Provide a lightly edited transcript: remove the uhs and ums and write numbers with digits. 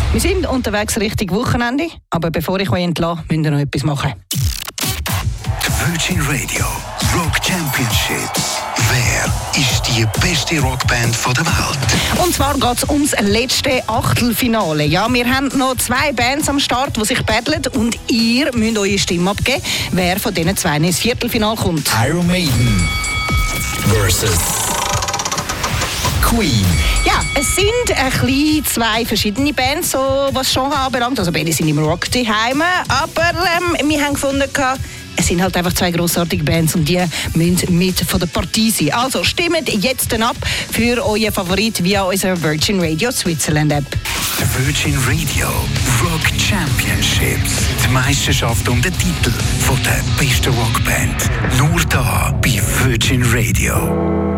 Wir sind unterwegs Richtung Wochenende, aber bevor ich euch entlasse, müsst ihr noch etwas machen. Die Virgin Radio Rock Championship. Wer ist die beste Rockband der Welt? Und zwar geht es ums letzte Achtelfinale. Ja, wir haben noch 2 Bands am Start, die sich battlen, und ihr müsst eure Stimme abgeben, wer von diesen 2 ins Viertelfinale kommt. Iron Maiden versus Queen. Ja, es sind ein bisschen 2 verschiedene Bands, so was Genre anbelangt. Also beide sind im Rock daheim, aber wir haben gefunden, es sind halt einfach 2 grossartige Bands und die müssen mit von der Partie sein. Also stimmt jetzt ab für euren Favorit via unserer Virgin Radio Switzerland App. Die Virgin Radio Rock Championships. Die Meisterschaft um den Titel von der besten Rockband. Nur da bei Virgin Radio.